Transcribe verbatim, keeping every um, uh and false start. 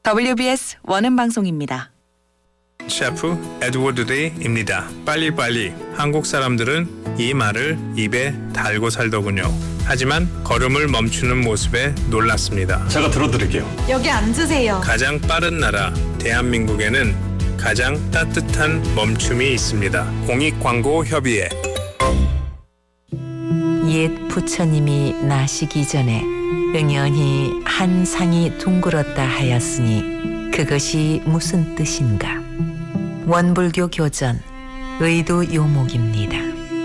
더블유비에스 원음방송입니다. 셰프 에드워드 데이입니다. 빨리빨리. 한국 사람들은 이 말을 입에 달고 살더군요. 하지만 걸음을 멈추는 모습에 놀랐습니다. 제가 들어드릴게요. 여기 앉으세요. 가장 빠른 나라 대한민국에는 가장 따뜻한 멈춤이 있습니다. 공익광고협의회. 옛 부처님이 나시기 전에 응연히 한 상이 둥글었다 하였으니 그것이 무슨 뜻인가? 원불교 교전 의도요목입니다.